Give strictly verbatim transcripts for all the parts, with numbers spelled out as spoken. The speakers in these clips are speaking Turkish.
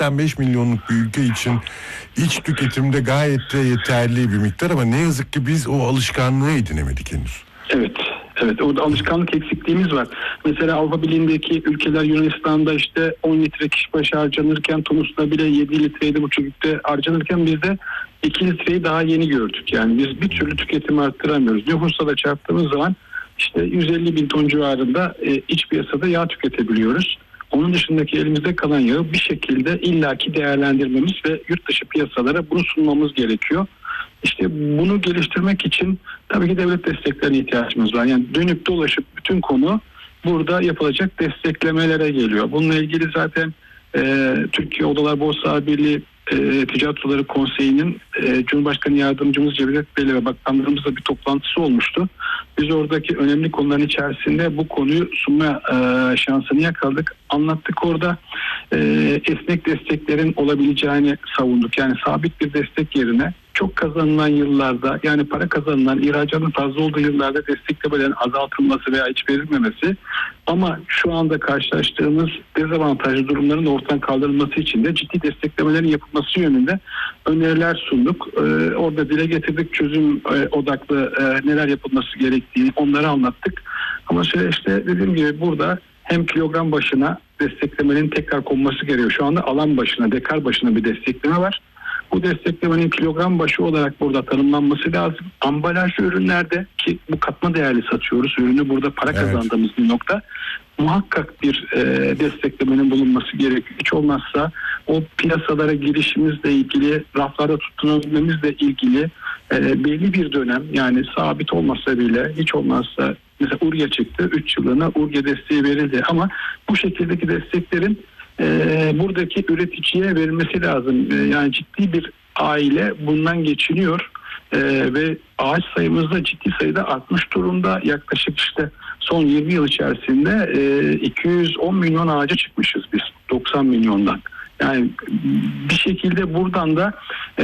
seksen beş milyonluk bir ülke için iç tüketimde gayet de yeterli bir miktar ama ne yazık ki biz o alışkanlığı edinemedik henüz. Evet. Evet, orada alışkanlık eksikliğimiz var. Mesela Avrupa Birliği'ndeki ülkeler Yunanistan'da işte on litre kişi başı harcanırken, Tunus'ta bile yedi litre, yedi buçuk litre harcanırken biz de iki litreyi daha yeni gördük. Yani biz bir türlü tüketimi arttıramıyoruz. Nüfusla da çarptığımız zaman işte yüz elli bin ton civarında e, iç piyasada yağ tüketebiliyoruz. Onun dışındaki elimizde kalan yağı bir şekilde illaki değerlendirmemiz ve yurt dışı piyasalara bunu sunmamız gerekiyor. İşte bunu geliştirmek için tabii ki devlet desteklerine ihtiyacımız var. Yani dönüp dolaşıp bütün konu burada yapılacak desteklemelere geliyor. Bununla ilgili zaten e, Türkiye Odalar Borsa Birliği e, Ticaret Odaları Konseyi'nin e, Cumhurbaşkanı Yardımcımız Cevdet Bey'le ve bakanlarımızla bir toplantısı olmuştu. Biz oradaki önemli konuların içerisinde bu konuyu sunma e, şansını yakaladık. Anlattık orada. E, esnek desteklerin olabileceğini savunduk. Yani sabit bir destek yerine çok kazanılan yıllarda, yani para kazanılan, ihracatın fazla olduğu yıllarda desteklemelerin azaltılması veya hiç verilmemesi ama şu anda karşılaştığımız dezavantajlı durumların ortadan kaldırılması için de ciddi desteklemelerin yapılması yönünde öneriler sunduk. Ee, orada dile getirdik çözüm e, odaklı e, neler yapılması gerektiğini, onları anlattık. Ama süreçte dediğim gibi burada hem kilogram başına desteklemenin tekrar konması gerekiyor. Şu anda alan başına, dekar başına bir destekleme var. Bu desteklemenin kilogram başı olarak burada tanımlanması lazım. Ambalajlı ürünlerde ki bu katma değerli satıyoruz. Ürünü burada para evet. kazandığımız bir nokta. Muhakkak bir e, desteklemenin bulunması gerekiyor. Hiç olmazsa o piyasalara girişimizle ilgili, raflarda tutunabilmemizle ilgili e, belli bir dönem, yani sabit olmasa bile hiç olmazsa mesela Urge çıktı. üç yılına Urge desteği verildi ama bu şekildeki desteklerin Ee, buradaki üreticiye verilmesi lazım. Ee, yani ciddi bir aile bundan geçiniyor ee, ve ağaç sayımız da ciddi sayıda artmış durumda. Yaklaşık işte son yirmi yıl içerisinde e, iki yüz on milyon ağaca çıkmışız biz doksan milyondan. Yani bir şekilde buradan da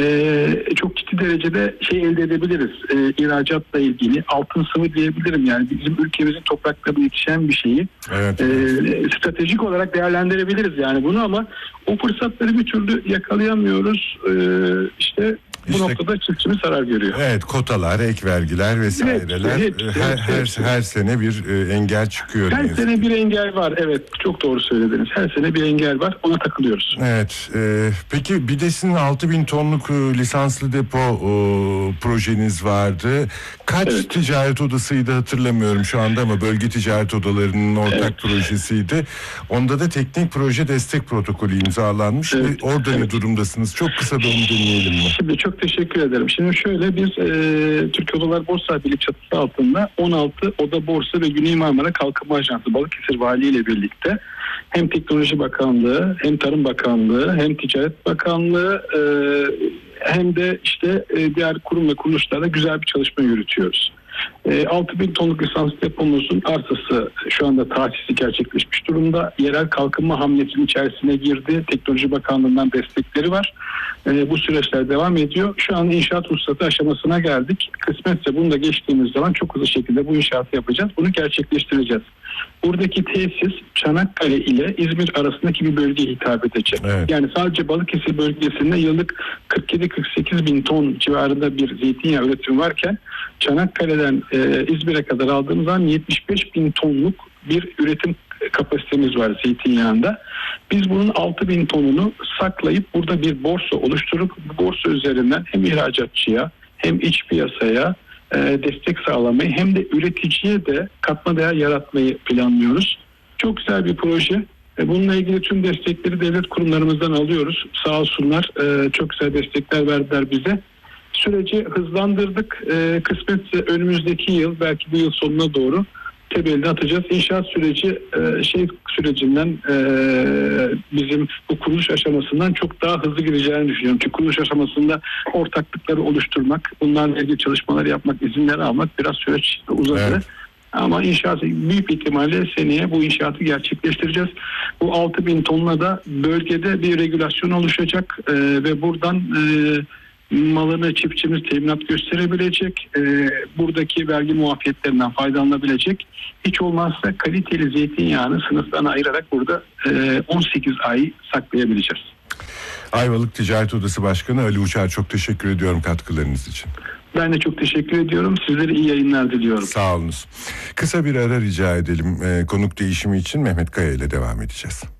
e, çok ciddi derecede şey elde edebiliriz. E, ihracatla ilgili altın sıvı diyebilirim. Yani bizim ülkemizin topraklarına yetişen bir şeyi evet. e, stratejik olarak değerlendirebiliriz yani bunu, ama o fırsatları bir türlü yakalayamıyoruz. E, işte bu işte, noktada çiftçimiz zarar görüyor. Evet, kotalar, ek vergiler vesaireler hepsi, hepsi, her, hepsi. her her sene bir e, engel çıkıyor. Her sene ki. bir engel var. Evet, çok doğru söylediniz. Her sene bir engel var. Ona takılıyoruz. Evet. E, peki BİDES'in altı bin tonluk e, lisanslı depo e, projeniz vardı. Kaç evet. ticaret odasıydı hatırlamıyorum şu anda ama bölge ticaret odalarının ortak evet. projesiydi. Onda da teknik proje destek protokolü imzalanmış. Evet. Ve orada evet. ne durumdasınız? Çok kısa da onu deneyelim mi? Şimdi çok teşekkür ederim. Şimdi şöyle, biz e, Türkiye Odalar Borsa Birliği çatısı altında on altı Oda Borsa ve Güney Marmara Kalkınma Ajansı Balıkesir Vali ile birlikte hem Teknoloji Bakanlığı, hem Tarım Bakanlığı, hem Ticaret Bakanlığı e, hem de işte e, diğer kurum ve kuruluşlarla güzel bir çalışma yürütüyoruz. E, altı bin tonluk lisans depomuzun arsası şu anda tahsisi gerçekleşmiş durumda. Yerel kalkınma hamlesinin içerisine girdi. Teknoloji Bakanlığı'ndan destekleri var. E, bu süreçler devam ediyor. Şu an inşaat ruhsatı aşamasına geldik. Kısmetse bunu da geçtiğimiz zaman çok hızlı şekilde bu inşaatı yapacağız. Bunu gerçekleştireceğiz. Buradaki tesis Çanakkale ile İzmir arasındaki bir bölgeye hitap edecek. Evet. Yani sadece Balıkesir bölgesinde yıllık kırk yedi kırk sekiz bin ton civarında bir zeytinyağı üretimi varken Çanakkale'den e, İzmir'e kadar aldığımız zaman yetmiş beş bin tonluk bir üretim kapasitemiz var zeytinyağında. Biz bunun altı bin tonunu saklayıp burada bir borsa oluşturup bu borsa üzerinden hem ihracatçıya hem iç piyasaya e, destek sağlamayı hem de üreticiye de katma değer yaratmayı planlıyoruz. Çok güzel bir proje. E, bununla ilgili tüm destekleri devlet kurumlarımızdan alıyoruz. Sağ olsunlar, e, çok güzel destekler verdiler bize. Süreci hızlandırdık. E, kısmetse önümüzdeki yıl, belki bu yıl sonuna doğru temelini atacağız. İnşaat süreci e, şey sürecinden e, bizim bu kuruluş aşamasından çok daha hızlı gireceğini düşünüyorum. Çünkü kuruluş aşamasında ortaklıkları oluşturmak, bunlarla ilgili çalışmalar yapmak, izinleri almak biraz süreç uzadı. Evet. Ama inşaat büyük ihtimalle seneye bu inşaatı gerçekleştireceğiz. Bu altı bin tonla da bölgede bir regülasyon oluşacak e, ve buradan e, malını çiftçimiz teminat gösterebilecek, e, buradaki vergi muafiyetlerinden faydalanabilecek. Hiç olmazsa kaliteli zeytinyağını sınıftan ayırarak burada e, on sekiz ay saklayabileceğiz. Ayvalık Ticaret Odası Başkanı Ali Uçar, çok teşekkür ediyorum katkılarınız için. Ben de çok teşekkür ediyorum. Sizlere iyi yayınlar diliyorum. Sağ olunuz. Kısa bir ara rica edelim. Ee, konuk değişimi için Mehmet Kaya ile devam edeceğiz.